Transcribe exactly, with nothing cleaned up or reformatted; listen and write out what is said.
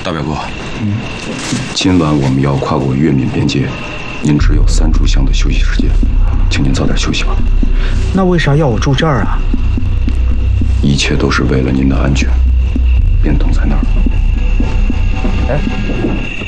大表哥， 嗯， 今晚我们要跨过粤闽边界，您只有三炷香的休息时间，请您早点休息吧。 那为啥要我住这儿啊？ 一切都是为了您的安全，便等在那儿。 哎。